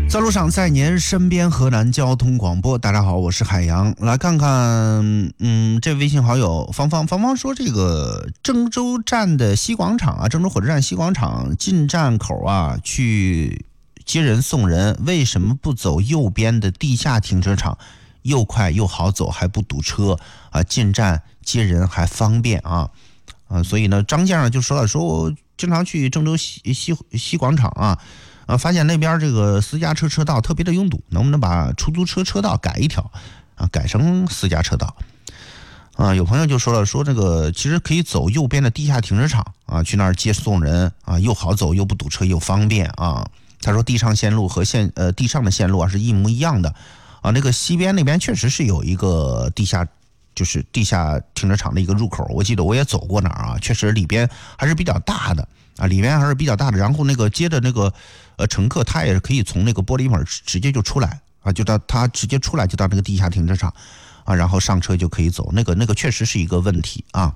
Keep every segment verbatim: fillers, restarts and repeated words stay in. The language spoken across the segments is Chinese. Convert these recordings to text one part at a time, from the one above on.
在路上，在您身边，河南交通广播。大家好，我是海洋。来看看，嗯，这微信好友芳芳，芳芳说，这个郑州站的西广场啊，郑州火车站西广场进站口啊，去接人送人，为什么不走右边的地下停车场？又快又好走，还不堵车啊！进站接人还方便啊！啊，所以呢，张先生就说了，说我经常去郑州西西西广场啊。啊，发现那边这个私家车车道特别的拥堵，能不能把出租车车道改一条啊，改成私家车道？啊，有朋友就说了，说这个其实可以走右边的地下停车场啊，去那儿接送人啊，又好走又不堵车又方便啊。他说地上线路和线呃地上的线路啊是一模一样的啊。那个西边那边确实是有一个地下，就是地下停车场的一个入口，我记得我也走过那儿啊，确实里边还是比较大的。啊，里面还是比较大的，然后那个接的那个呃乘客，他也是可以从那个玻璃门直接就出来啊，就到他直接出来就到那个地下停车场啊，然后上车就可以走，那个那个确实是一个问题啊。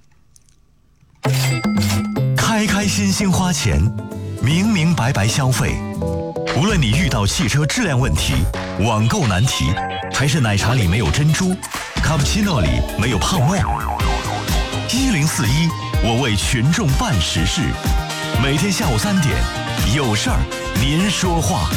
开开心心花钱，明明白白消费，无论你遇到汽车质量问题、网购难题，还是奶茶里没有珍珠，卡布奇诺里没有泡沫，一零四一。我为群众办实事，每天下午三点，有事儿您说话。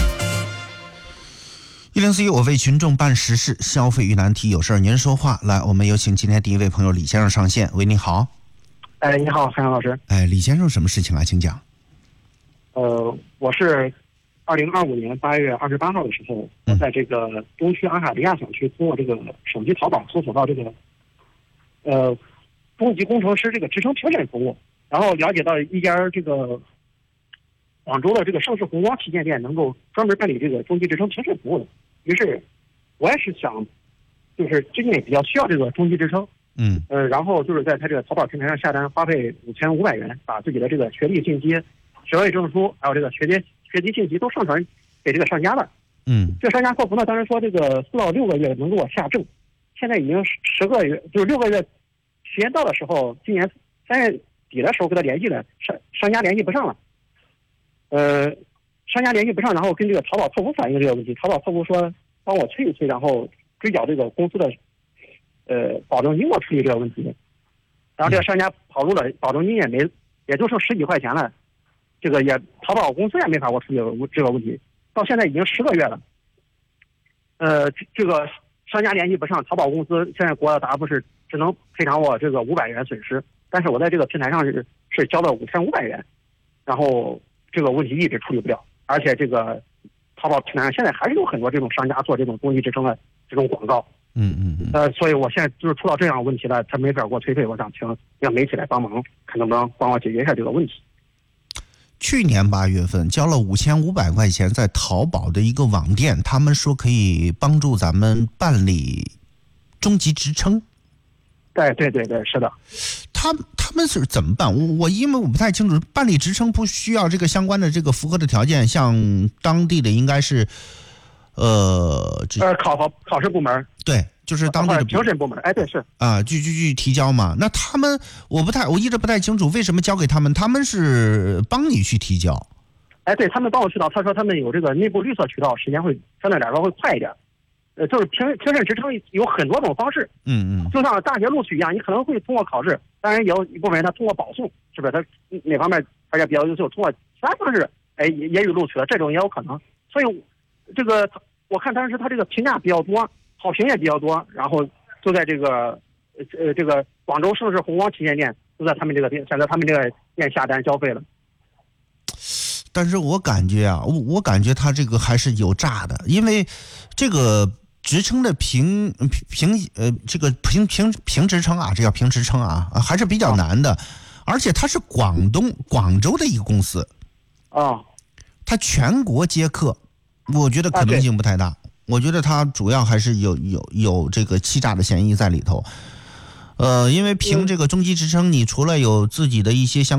一零四一，我为群众办实事，消费与难题，有事儿您说话。来，我们有请今天第一位朋友李先生上线。喂，你好。 哎，你好，海洋老师。 哎，李先生，什么事情啊？请讲。 呃，我是二零二五年八月二十八号的时候，我在这个东区阿卡迪亚小区通过这个手机淘宝搜索到这个，呃。中级工程师这个职称评审服务，然后了解到一家这个广州的这个盛世红光旗舰店能够专门办理这个中级职称评审服务的，于是我也是想，就是最近也比较需要这个中级职称， 嗯， 呃，然后就是在他这个淘宝平台上下单，花费五千五百元，把自己的这个学历信息、学位证书还有这个学籍学籍信息都上传给这个商家了， 嗯， 这个商家客服呢，当时说这个四到六个月能给我下证，现在已经十个月，就是六个月。时间到的时候，今年三月底的时候跟他联系了，商商家联系不上了，呃，商家联系不上，然后跟这个淘宝客服反映这个问题，淘宝客服说帮我催一催，然后追缴这个公司的呃保证金，我处理这个问题，然后这个商家跑路了，保证金也没，也就剩十几块钱了，这个也淘宝公司也没法我处理这个问题，到现在已经十个月了，呃，这个商家联系不上，淘宝公司现在给我的答复是。只能赔偿我这个五百元损失，但是我在这个平台上是是交了五千五百元，然后这个问题一直处理不了，而且这个淘宝平台上现在还是有很多这种商家做这种中级职称的这种广告， 嗯嗯嗯， 呃，所以我现在就是出到这样的问题了，他没法给我退费，我想请让媒体来帮忙，看能不能帮我解决一下这个问题。 去年八月份交了五千五百块钱，在淘宝的一个网店，他们说可以帮助咱们办理中级职称。 对对对对，是的。 他他们是怎么办？我我因为我不太清楚，办理职称不需要这个相关的这个符合的条件，像当地的应该是，呃， 呃考考考试部门， 对，就是当地的评审部门。哎，对，是啊，去去去提交嘛。那他们我不太，我一直不太清楚为什么交给他们，他们是帮你去提交。 哎，对他们帮我渠道，他说他们有这个内部绿色渠道，时间会相对来说会快一点。呃，就是评评审职称有很多种方式， 嗯嗯， 就像大学录取一样，你可能会通过考试，当然也有一部分人他通过保送，是不是？他哪方面而且比较优秀，通过其他方式，哎，也也有录取了，这种也有可能。所以这个我看当时他这个评价比较多，好评也比较多，然后就在这个呃这个广州盛世红光旗舰店，就在他们这个店选择他们这个店下单交费了。 但是我感觉啊，我我感觉他这个还是有诈的，因为这个。职称的评评呃，这个评评评职称啊，这叫评职称啊，还是比较难的，而且它是广东广州的一个公司， 啊， 它全国接客，我觉得可能性不太大，我觉得它主要还是有有有这个欺诈的嫌疑在里头，呃，因为评这个中级职称，你除了有自己的一些相